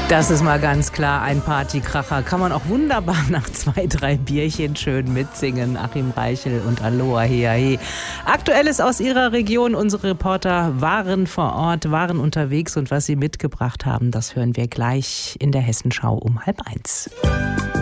Das ist mal ganz klar ein Partykracher. Kann man auch wunderbar nach 2, 3 Bierchen schön mitsingen. Achim Reichel und Aloha Hea He. Aktuelles aus ihrer Region. Unsere Reporter waren vor Ort, waren unterwegs und was sie mitgebracht haben, das hören wir gleich in der Hessenschau um 12:30.